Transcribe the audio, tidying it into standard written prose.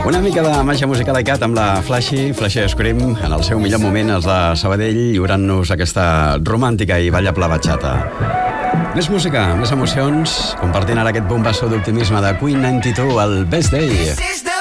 Una mica de màgia musical iCat amb la Flashy Scream, en el seu millor moment, els de Sabadell, lliurant-nos aquesta romàntica i ballable batxata. Més música, més emocions, compartint ara aquest bombasso d'optimisme de Queen 92, el Best Day.